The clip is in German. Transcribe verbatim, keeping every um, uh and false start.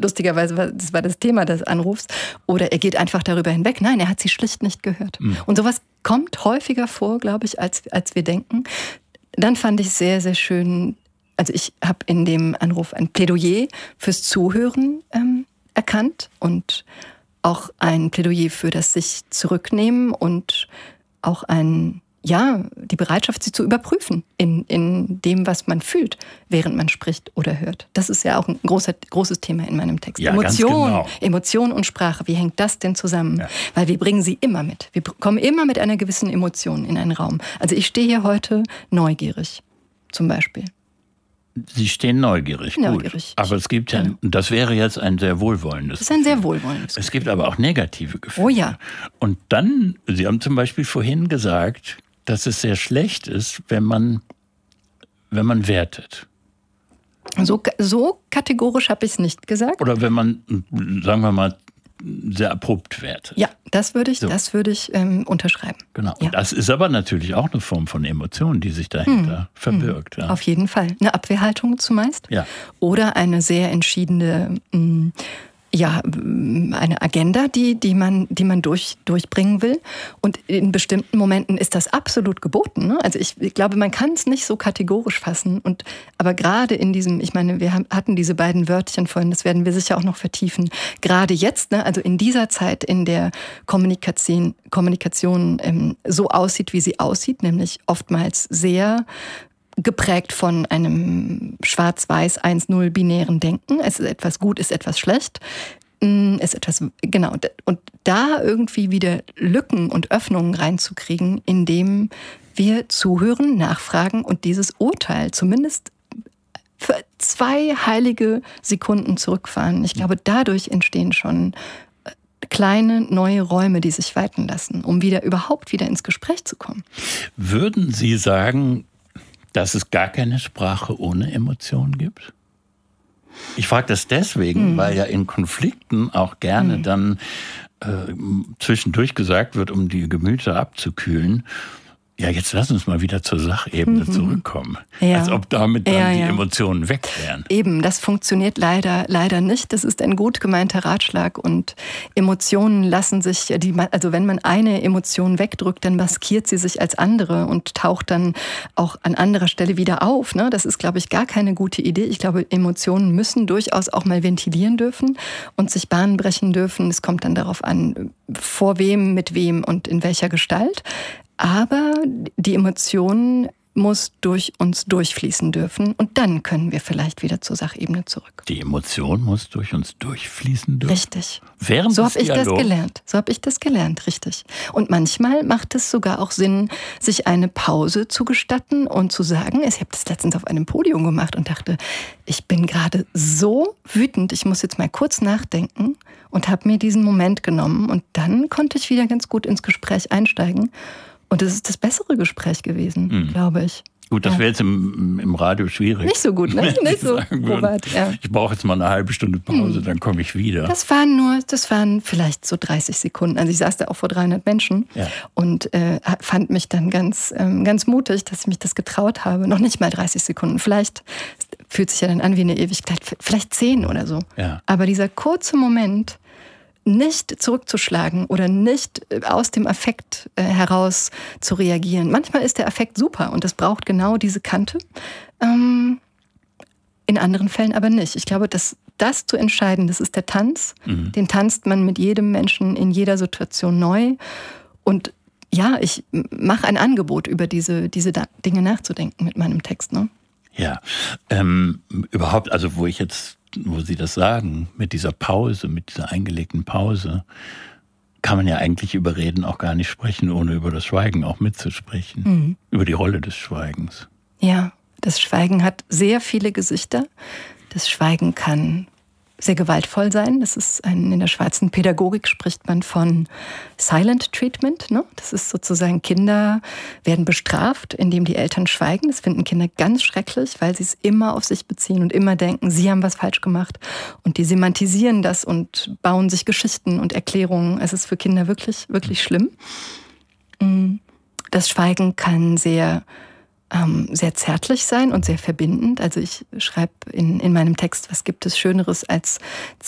lustigerweise, war, das war das Thema des Anrufs. Oder er geht einfach darüber hinweg. Nein, er hat sie schlicht nicht gehört. Mhm. Und sowas kommt häufiger vor, glaube ich, als, als wir denken. Dann fand ich sehr, sehr schön, also ich habe in dem Anruf ein Plädoyer fürs Zuhören ähm, erkannt und auch ein Plädoyer für das sich zurücknehmen und auch ein, ja, die Bereitschaft, sie zu überprüfen in, in dem, was man fühlt, während man spricht oder hört. Das ist ja auch ein großer, großes Thema in meinem Text. Ja, Emotion, ganz genau. Emotion und Sprache, wie hängt das denn zusammen? Ja. Weil wir bringen sie immer mit. Wir kommen immer mit einer gewissen Emotion in einen Raum. Also ich stehe hier heute neugierig, zum Beispiel. Sie stehen neugierig, neugierig. Gut. Aber es gibt ja, das wäre jetzt ein sehr wohlwollendes Das ist ein sehr wohlwollendes Gefühl. Es gibt aber auch negative Gefühle. Oh ja. Und dann, Sie haben zum Beispiel vorhin gesagt, dass es sehr schlecht ist, wenn man, wenn man wertet. So, so kategorisch habe ich es nicht gesagt. Oder wenn man, sagen wir mal, sehr abrupt wertet. Ja, das würde ich, so. das würde ich ähm, unterschreiben. Genau. Ja. Und das ist aber natürlich auch eine Form von Emotion, die sich dahinter hm. verbirgt. Hm. Ja. Auf jeden Fall. Eine Abwehrhaltung zumeist. Ja. Oder eine sehr entschiedene, mh, ja, eine Agenda, die, die man, die man durch, durchbringen will. Und in bestimmten Momenten ist das absolut geboten. Ne? Also ich, ich glaube, man kann es nicht so kategorisch fassen. Und, aber gerade in diesem, ich meine, wir haben, hatten diese beiden Wörtchen vorhin, das werden wir sicher auch noch vertiefen. Gerade jetzt, ne, also in dieser Zeit, in der Kommunikation, Kommunikation ähm, so aussieht, wie sie aussieht, nämlich oftmals sehr geprägt von einem schwarz-weiß eins null binären Denken. Es ist etwas gut, ist etwas schlecht. Ist etwas, genau. Und da irgendwie wieder Lücken und Öffnungen reinzukriegen, indem wir zuhören, nachfragen und dieses Urteil zumindest für zwei heilige Sekunden zurückfahren. Ich glaube, dadurch entstehen schon kleine neue Räume, die sich weiten lassen, um wieder überhaupt wieder ins Gespräch zu kommen. Würden Sie sagen, dass es gar keine Sprache ohne Emotionen gibt? Ich frage das deswegen, mhm. weil ja in Konflikten auch gerne mhm. dann äh, zwischendurch gesagt wird, um die Gemüter abzukühlen, ja, jetzt lass uns mal wieder zur Sachebene mhm. zurückkommen. Ja. Als ob damit dann ja, die ja. Emotionen weg wären. Eben, das funktioniert leider, leider nicht. Das ist ein gut gemeinter Ratschlag. Und Emotionen lassen sich, die, also wenn man eine Emotion wegdrückt, dann maskiert sie sich als andere und taucht dann auch an anderer Stelle wieder auf. Ne? Das ist, glaube ich, gar keine gute Idee. Ich glaube, Emotionen müssen durchaus auch mal ventilieren dürfen und sich Bahn brechen dürfen. Es kommt dann darauf an, vor wem, mit wem und in welcher Gestalt. Aber die Emotion muss durch uns durchfließen dürfen und dann können wir vielleicht wieder zur Sachebene zurück. Die Emotion muss durch uns durchfließen dürfen? Richtig. Während so habe ich das Dialog? gelernt. So habe ich das gelernt, richtig. Und manchmal macht es sogar auch Sinn, sich eine Pause zu gestatten und zu sagen, ich habe das letztens auf einem Podium gemacht und dachte, ich bin gerade so wütend, ich muss jetzt mal kurz nachdenken und habe mir diesen Moment genommen und dann konnte ich wieder ganz gut ins Gespräch einsteigen. Und das ist das bessere Gespräch gewesen, mhm. glaube ich. Gut, das ja. wäre jetzt im, im Radio schwierig. Nicht so gut, ne? Nicht so privat, ja. Ich brauche jetzt mal eine halbe Stunde Pause, mhm. dann komme ich wieder. Das waren nur, das waren vielleicht so dreißig Sekunden. Also ich saß da auch vor dreihundert Menschen ja. und äh, fand mich dann ganz, ähm, ganz mutig, dass ich mich das getraut habe. Noch nicht mal dreißig Sekunden. Vielleicht fühlt sich ja dann an wie eine Ewigkeit, vielleicht zehn oder so. Ja. Aber dieser kurze Moment, nicht zurückzuschlagen oder nicht aus dem Affekt äh, heraus zu reagieren. Manchmal ist der Affekt super und es braucht genau diese Kante. Ähm, in anderen Fällen aber nicht. Ich glaube, dass das zu entscheiden, das ist der Tanz. Mhm. Den tanzt man mit jedem Menschen in jeder Situation neu. Und ja, ich mache ein Angebot, über diese, diese Dinge nachzudenken mit meinem Text. Ne? Ja, ähm, überhaupt, also wo ich jetzt wo Sie das sagen, mit dieser Pause, mit dieser eingelegten Pause, kann man ja eigentlich über Reden auch gar nicht sprechen, ohne über das Schweigen auch mitzusprechen. Mhm. Über die Rolle des Schweigens. Ja, das Schweigen hat sehr viele Gesichter. Das Schweigen kann sehr gewaltvoll sein. Das ist ein, in der schwarzen Pädagogik spricht man von Silent Treatment. Ne? Das ist sozusagen, Kinder werden bestraft, indem die Eltern schweigen. Das finden Kinder ganz schrecklich, weil sie es immer auf sich beziehen und immer denken, sie haben was falsch gemacht. Und die semantisieren das und bauen sich Geschichten und Erklärungen. Es ist für Kinder wirklich, wirklich schlimm. Das Schweigen kann sehr sehr zärtlich sein und sehr verbindend. Also ich schreibe in, in meinem Text, was gibt es Schöneres, als